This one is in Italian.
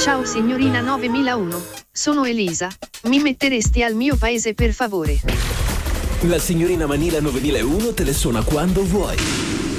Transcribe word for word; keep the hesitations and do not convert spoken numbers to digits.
Ciao signorina novemilauno, sono Elisa. Mi metteresti al mio paese per favore? La signorina Manila novemilauno te le suona quando vuoi.